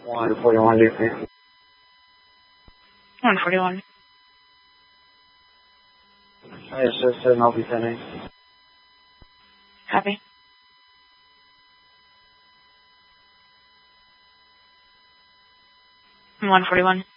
141, DP. 141. Yes, sir, I'll be sending. Copy. 141.